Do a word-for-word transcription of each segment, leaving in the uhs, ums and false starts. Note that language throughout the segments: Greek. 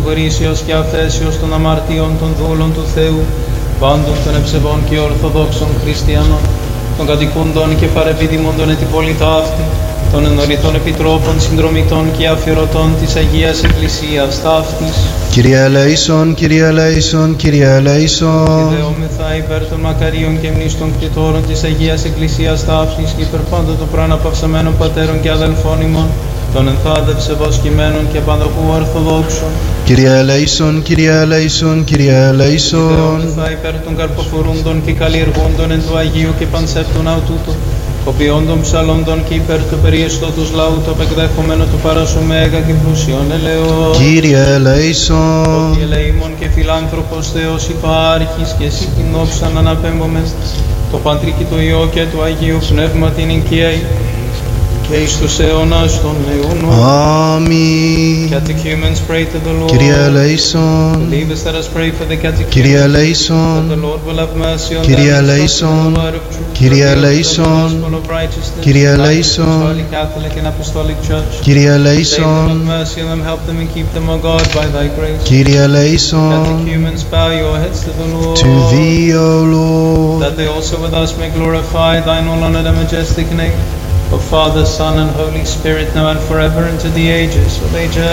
συγχωρήσεως και αφέσεως των αμαρτίων των δούλων του Θεού, πάντων των ευσεβών και ορθοδόξων χριστιανών, των κατοικούντων και παρεπιδημόντων εν την πόλητα αυτή, των ενωριτών επιτρόπων, συνδρομητών και αφιερωτών της Αγίας Εκκλησίας ταύτης. Κύριε ελέησον, Κύριε ελέησον, Κύριε ελέησον. Ιδεόμεθα υπέρ των μακαρίων και μνήστων κτητόρων της Αγίας Εκκλησίας ταύτης και υπέρ πάντων των προαναπαυσαμένων πατέρων και αδελφών ημών, των ενθάδευσε βοσκημένων και παντοχού ορθοδόξων. Κύριε ελέησον, Κύριε ελέησον, Κύριε ελέησον. Ιδεόμεθα υπέρ των καρποφορούντων και καλλιεργούντων εν του Αγίου και πανσέπτων αутούτο, κοπιόντων ψαλόντων και υπέρ του περιεστώτος λαού το απεκδέχομενο του παράσου μέγα και πλουσιών ελαιών. Κύριε ελέησον. Ότι ελεήμων και φιλάνθρωπος Θεός υπάρχεις και εσύ την όψαν αναπέμπομεν, το Πατρί και το Υιό και του Αγίου Πνεύμα την οικία και εις τους αιώνας των αιώνων. Αμήν. Catechumens, pray to the Lord. Κύριε ελέησον. Believers, let us pray for the catechumens. Κύριε ελέησον. That the Lord will have mercy on Κύριε them, ελέησον. the word of truth, Κύριε the ελέησον. gospel of righteousness, Κύριε the ελέησον. Holy Catholic and Apostolic Church. Κύριε Save them, ελέησον. have mercy on them, help them and keep them, O God, by thy grace. Κύριε ελέησον. Catechumens, bow your heads to the Lord. To thee, O Lord. That they also with us may glorify thine all honored and majestic name, of Father, Son, and Holy Spirit, now and forever, into the ages of ages.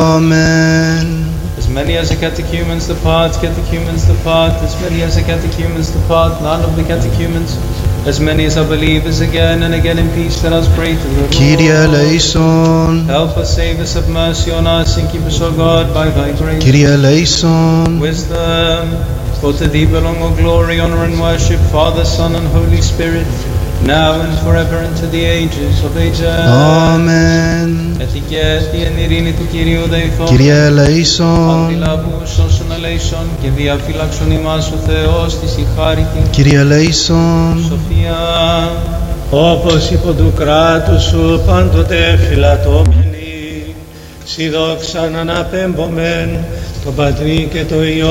Amen. As many as the catechumens depart, catechumens depart. As many as the catechumens depart, none of the catechumens. As many as are believers again and again in peace, let us pray to the Lord. Κύριε ελέησον. Help us, save us, have mercy on us, and keep us, O God, by thy grace. Κύριε ελέησον. Wisdom, for to thee belong all glory, honor, and worship, Father, Son, and Holy Spirit, now and forever, into the ages of ages. Amen. Ετικέτη εν ειρήνη του Κυρίου δεηθών. Κύριε ελέησον. Αντιλαβούς όσων ελέησον και διαφύλαξον ημάς ο Θεός της η χάρητη. Κύριε ελέησον. Σοφία. Όπως υπό του κράτους σου πάντοτε φυλατώμενοι, σι δόξαν αναπέμπομεν, το Πατρί και το Υιό